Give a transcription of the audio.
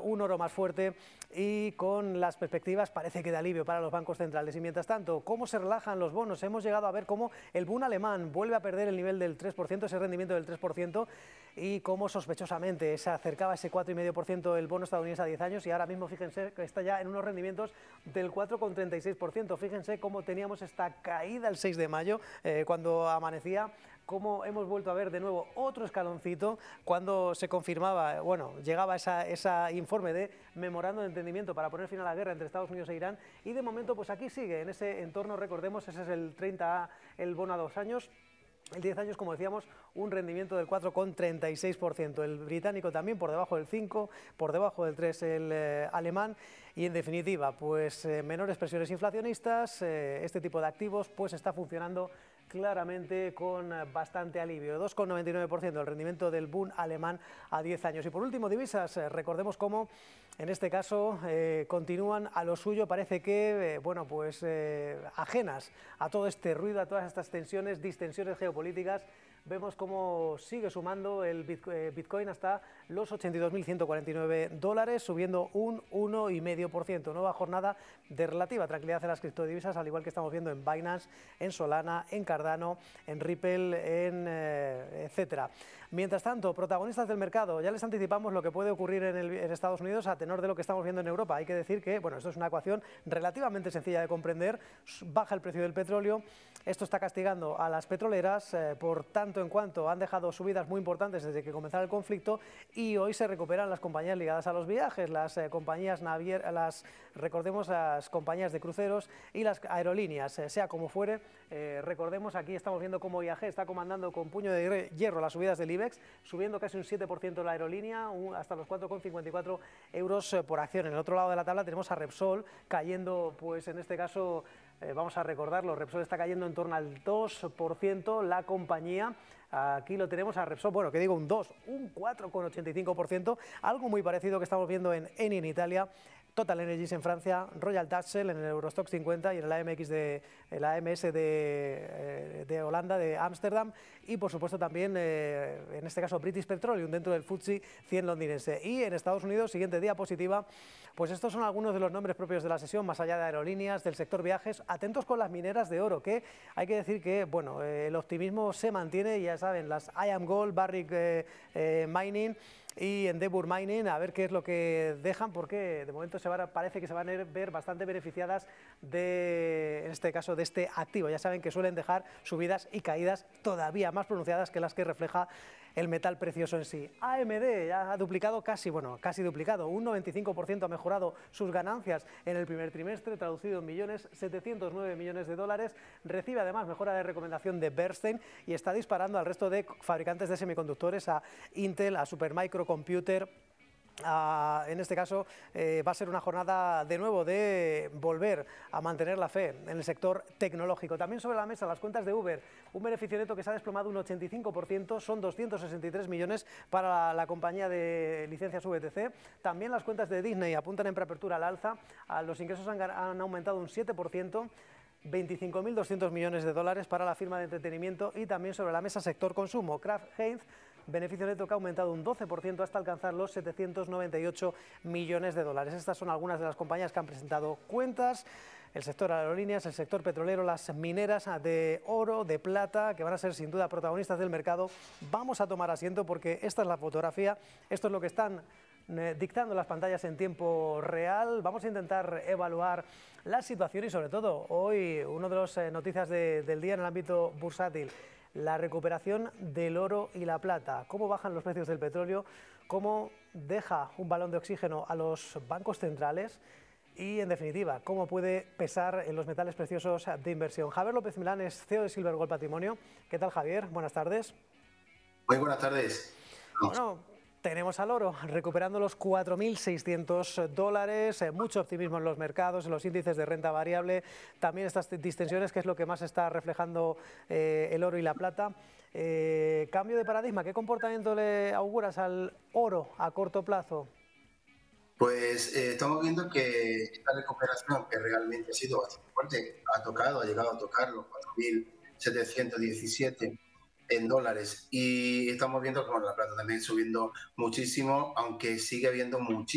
un oro más fuerte y con las perspectivas parece que de alivio para los bancos centrales. Y mientras tanto, ¿cómo se relajan los bonos? Hemos llegado a ver cómo el Bund alemán vuelve a perder el nivel del 3%, ese rendimiento del 3%, y cómo sospechosamente se acercaba ese 4,5% el bono estadounidense a 10 años y ahora mismo fíjense que está ya en unos rendimientos del 4,36%. Fíjense cómo teníamos esta caída el 6 de mayo cuando amanecía, cómo hemos vuelto a ver de nuevo otro escaloncito cuando se confirmaba, bueno, llegaba ese informe de memorando de entendimiento para poner fin a la guerra entre Estados Unidos e Irán, y de momento pues aquí sigue en ese entorno. Recordemos, ese es el 30A, el bono a 2 años. El 10 años, como decíamos, un rendimiento del 4,36%. El británico también por debajo del 5%, por debajo del 3% el alemán. Y en definitiva, pues menores presiones inflacionistas, este tipo de activos pues está funcionando claramente con bastante alivio. 2,99% el rendimiento del Bund alemán a 10 años. Y por último, divisas, recordemos cómo en este caso continúan a lo suyo, parece que bueno, pues ajenas a todo este ruido, a todas estas tensiones, distensiones geopolíticas. Vemos cómo sigue sumando el Bitcoin hasta los $82.149, subiendo un 1,5%. Nueva jornada de relativa tranquilidad en las criptodivisas, al igual que estamos viendo en Binance, en Solana, en Cardano, en Ripple, en etcétera. Mientras tanto, protagonistas del mercado, ya les anticipamos lo que puede ocurrir en Estados Unidos a tenor de lo que estamos viendo en Europa. Hay que decir que, bueno, esto es una ecuación relativamente sencilla de comprender. Baja el precio del petróleo, esto está castigando a las petroleras, por tanto en cuanto han dejado subidas muy importantes desde que comenzara el conflicto, y hoy se recuperan las compañías ligadas a los viajes, las compañías navieras, recordemos las compañías de cruceros y las aerolíneas, sea como fuere. Recordemos, aquí estamos viendo cómo IAG está comandando con puño de hierro las subidas del IBEX, subiendo casi un 7% la aerolínea, hasta los 4,54 euros por acción. En el otro lado de la tabla tenemos a Repsol cayendo, pues en este caso, vamos a recordarlo, Repsol está cayendo en torno al 2%, la compañía. Aquí lo tenemos a Repsol, bueno, que digo un 2, un 4,85%, algo muy parecido que estamos viendo en Eni en Italia, Total Energies en Francia, Royal Dutch Shell en el Eurostoxx 50 y en el AMS de Holanda, de Ámsterdam, y por supuesto también en este caso British Petroleum dentro del FTSE 100 londinense. Y en Estados Unidos, siguiente diapositiva, pues estos son algunos de los nombres propios de la sesión, más allá de aerolíneas, del sector viajes. Atentos con las mineras de oro, que hay que decir que, bueno, el optimismo se mantiene, ya saben, las IAMGOLD, Barrick Mining y Endeavour Mining, a ver qué es lo que dejan, porque de momento parece que se van a ver bastante beneficiadas en este caso, de este activo. Ya saben que suelen dejar subidas y caídas todavía más pronunciadas que las que refleja el metal precioso en sí. AMD ya ha duplicado casi duplicado, un 95% ha mejorado sus ganancias en el primer trimestre, traducido en millones, 709 millones de dólares. Recibe además mejora de recomendación de Bernstein y está disparando al resto de fabricantes de semiconductores, a Intel, a Supermicro Computer. En este caso va a ser una jornada de nuevo de volver a mantener la fe en el sector tecnológico. También sobre la mesa las cuentas de Uber, un beneficio neto que se ha desplomado un 85%, son 263 millones para la compañía de licencias VTC. También las cuentas de Disney apuntan en preapertura al alza, los ingresos han aumentado un 7%. 25.200 millones de dólares para la firma de entretenimiento. Y también sobre la mesa sector consumo, Kraft Heinz, beneficio neto que ha aumentado un 12% hasta alcanzar los 798 millones de dólares. Estas son algunas de las compañías que han presentado cuentas. El sector aerolíneas, el sector petrolero, las mineras de oro, de plata, que van a ser sin duda protagonistas del mercado. Vamos a tomar asiento porque esta es la fotografía, esto es lo que están dictando las pantallas en tiempo real. Vamos a intentar evaluar la situación y sobre todo hoy una de las noticias del día en el ámbito bursátil, la recuperación del oro y la plata, cómo bajan los precios del petróleo, cómo deja un balón de oxígeno a los bancos centrales y, en definitiva, cómo puede pesar en los metales preciosos de inversión. Javier López Milán es CEO de Silver Gold Patrimonio. ¿Qué tal, Javier? Buenas tardes. Muy buenas tardes. Bueno, tenemos al oro recuperando los $4.600, mucho optimismo en los mercados, en los índices de renta variable, también estas distensiones, que es lo que más está reflejando el oro y la plata. Cambio de paradigma, ¿qué comportamiento le auguras al oro a corto plazo? Pues estamos viendo que esta recuperación, que realmente ha sido bastante fuerte, ha llegado a tocar los 4.717 en dólares, y estamos viendo que la plata también subiendo muchísimo, aunque sigue habiendo muchísimo